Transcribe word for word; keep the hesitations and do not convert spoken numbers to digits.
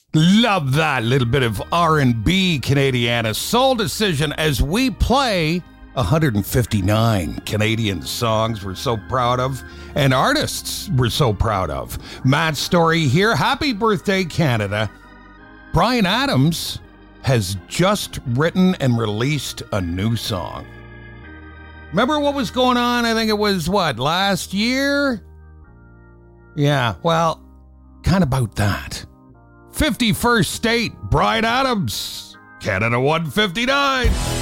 Love that little bit of R and B Canadiana Soul Decision as we play one hundred fifty-nine Canadian songs we're so proud of and artists we're so proud of. Matt Story here. Happy birthday, Canada. Bryan Adams has just written and released a new song. Remember what was going on? I think it was, what, last year? Yeah, well, kind of about that. fifty-first State, Bryan Adams, Canada one fifty-nine.